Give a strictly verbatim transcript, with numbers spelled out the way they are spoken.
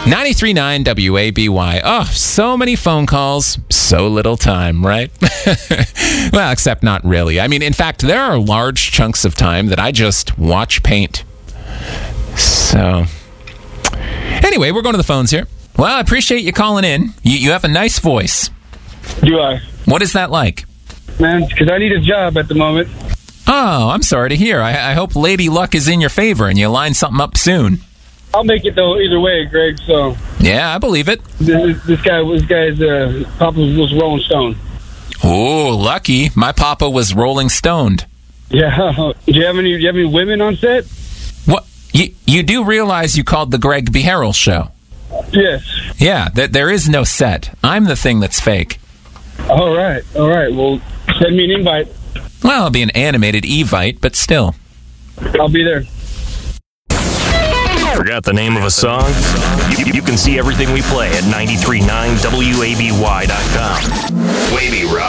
ninety-three point nine W A B Y. Oh, so many phone calls, so little time, right? Well, except not really. I mean, in fact, there are large chunks of time that I just watch paint. So, anyway, we're going to the phones here. Well, I appreciate you calling in. You, you have a nice voice. Do I? What is that like? Man, because I need a job at the moment. Oh, I'm sorry to hear. I, I hope Lady Luck is in your favor and you line something up soon. I'll make it, though, either way, Greg, so... Yeah, I believe it. This, this guy, this guy's, uh, Papa was Rolling Stone. Oh, lucky. My papa was Rolling Stoned. Yeah. Do you have any, do you have any women on set? What? You, you do realize you called the Greg B. Harrell Show? Yes. Yeah, th- there is no set. I'm the thing that's fake. All right, all right. Well, send me an invite. Well, it'll be an animated Evite, but still. I'll be there. Forgot the name of a song? You, you can see everything we play at nine three nine W A B Y dot com. Wavy Rock.